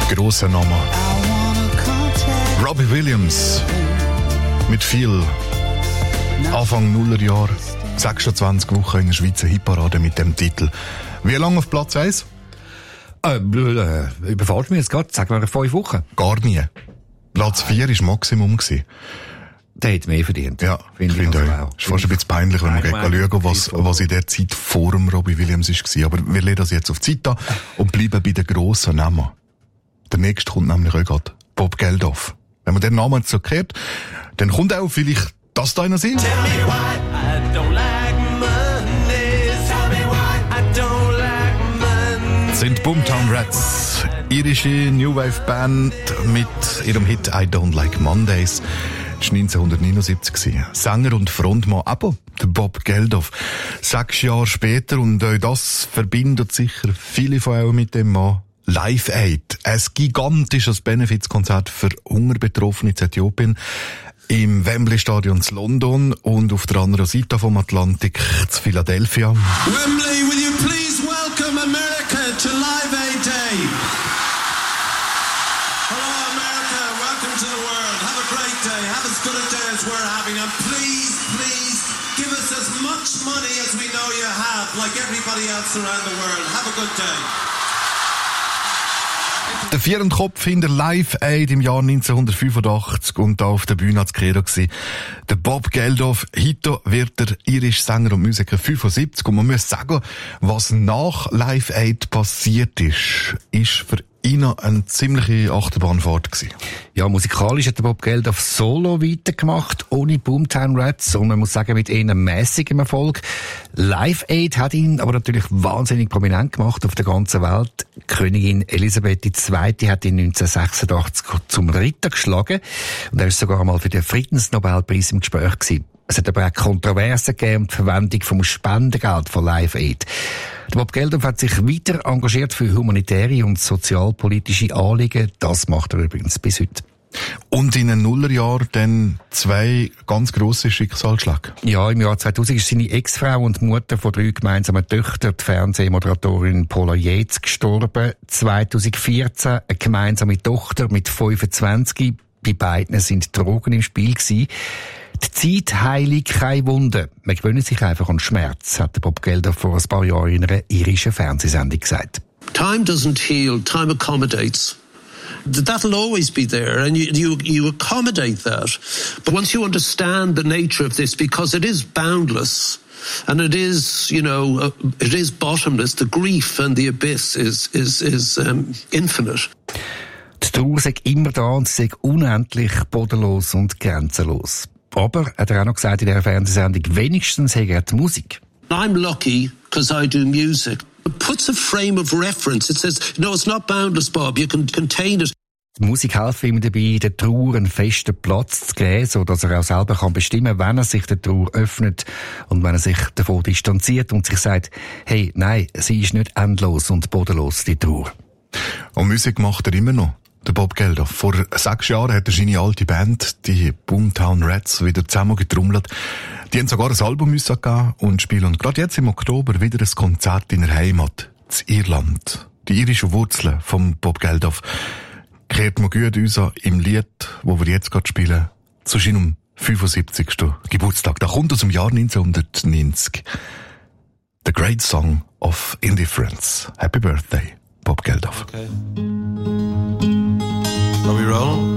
Grosser Name. Robbie Williams. Mit viel Anfang Nullerjahr. 26 Wochen in der Schweizer Hitparade mit dem Titel. Wie lange auf Platz 1? Überfahrt mich jetzt gerade. Sag mal 5 Wochen. Gar nie. Platz 4 war Maximum. Der hat mehr verdient. Ja, ich finde auch. Es ist fast ein bisschen peinlich, wenn wir schauen, was in der Zeit vor dem Robbie Williams war. Aber wir legen das jetzt auf die Zeit an und bleiben bei den grossen Namen. Der nächste kommt nämlich auch gerade. Bob Geldof. Wenn man den Namen jetzt so hört, dann kommt auch vielleicht das da einer Sinn. Sind Boomtown Rats, irische New Wave Band mit ihrem Hit I Don't Like Mondays. Das war 1979. Sänger und Frontmann, aber der Bob Geldof. 6 Jahre später, und auch das verbindet sicher viele von euch mit dem Mann. Live Aid, ein gigantisches Benefizkonzert für Hungerbetroffene in Äthiopien im Wembley Stadion in London und auf der anderen Seite vom Atlantik zu Philadelphia. Wembley, will you please welcome America to Live Aid Day? Hello America, welcome to the world. Have a great day. Have as good a day as we're having, and please, please give us as much money as we know you have, like everybody else around the world. Have a good day. Der Vierendkopf hinter Live Aid im Jahr 1985 und da auf der Bühne als Credo gsi. Der Bob Geldof, heute wird der irische Sänger und Musiker 75, und man muss sagen, was nach Live Aid passiert ist für ihn eine ziemliche Achterbahnfahrt gsi. Ja, musikalisch hat der Bob Geldof solo weitergemacht, ohne Boomtown Rats, und man muss sagen, mit eher mäßigem Erfolg. Live Aid hat ihn aber natürlich wahnsinnig prominent gemacht auf der ganzen Welt. Königin Elisabeth II. Hat ihn 1986 zum Ritter geschlagen, und er ist sogar einmal für den Friedensnobelpreis im Gespräch gewesen. Es hat aber auch Kontroversen gegeben um die Verwendung vom Spendengeld von Live Aid. Der Bob Geldof hat sich weiter engagiert für humanitäre und sozialpolitische Anliegen. Das macht er übrigens bis heute. Und in den Nullerjahren dann 2 ganz grosse Schicksalsschläge. Ja, im Jahr 2000 ist seine Ex-Frau und Mutter von 3 gemeinsamen Töchtern, die Fernsehmoderatorin Paula Yates, gestorben. 2014 eine gemeinsame Tochter mit 25. Bei beiden sind Drogen im Spiel gewesen. Die Zeit heiligt kein Wunder. Man gewöhnt sich einfach an Schmerz, hat der Bob Geldof vor ein paar Jahren in einer irischen Fernsehsendung gesagt. Time doesn't heal, time accommodates. That'll always be there, and you accommodate that. But once you understand the nature of this, because it is boundless, and it is, it is bottomless, the grief and the abyss is infinite. Die Trauer sei immer da und sie sei unendlich bodenlos und grenzenlos. Aber, hat er auch noch gesagt in dieser Fernsehsendung, wenigstens hat er die Musik. I'm lucky because I do music. It puts a frame of reference. It says, it's not boundless, Bob. You can contain it. Die Musik hilft ihm dabei, der Trauer einen festen Platz zu geben, sodass er auch selber bestimmen kann, wenn er sich der Trauer öffnet und wenn er sich davon distanziert und sich sagt, hey, nein, sie ist nicht endlos und bodenlos, die Trauer. Und Musik macht er immer noch. Der Bob Geldof. Vor 6 Jahren hat er seine alte Band, die Boomtown Rats, wieder zusammengetrommelt. Die haben sogar ein Album geben und spielen. Und gerade jetzt im Oktober wieder ein Konzert in der Heimat, in Irland. Die irischen Wurzeln vom Bob Geldof kehrt man gut uns im Lied, wo wir jetzt gerade spielen, zu seinem 75. Geburtstag. Da kommt aus dem Jahr 1990. The Great Song of Indifference. Happy Birthday, Bob Geldof. Okay. Are we rolling?